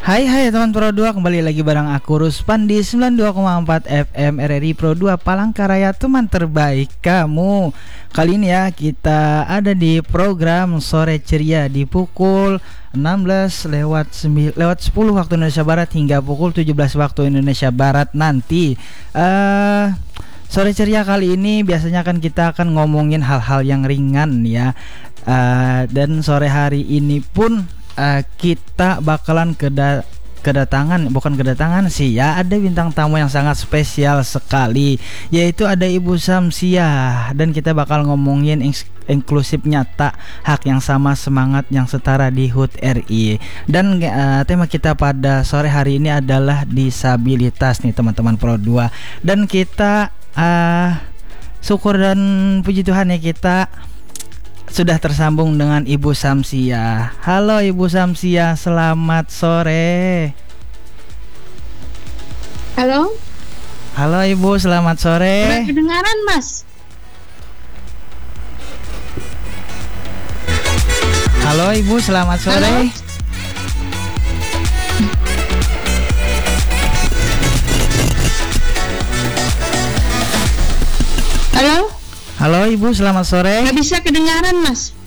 Hai teman Pro 2, kembali lagi bareng aku Ruspan di 92,4 FM RRI Pro 2 Palangkaraya, teman terbaik kamu. Kali ini ya kita ada di program Sore Ceria di pukul 16 lewat 10 waktu Indonesia Barat hingga pukul 17 waktu Indonesia Barat nanti. Sore Ceria kali ini biasanya kan kita akan ngomongin hal-hal yang ringan ya. Dan sore hari ini pun kita bakalan kedatangan sih ya, ada bintang tamu yang sangat spesial sekali, yaitu ada Ibu Samsiah, dan kita bakal ngomongin inklusif nyata, hak yang sama, semangat yang setara di HUT RI. Dan tema kita pada sore hari ini adalah disabilitas nih teman-teman Pro 2. Dan kita syukur dan puji Tuhan ya, kita sudah tersambung dengan Ibu Samsiah. Halo Ibu Samsiah, selamat sore. Halo. Halo Ibu, selamat sore. Udah kedengaran Mas? Halo Ibu, selamat sore. Halo. Halo Ibu, selamat sore. Gak bisa kedengaran Mas.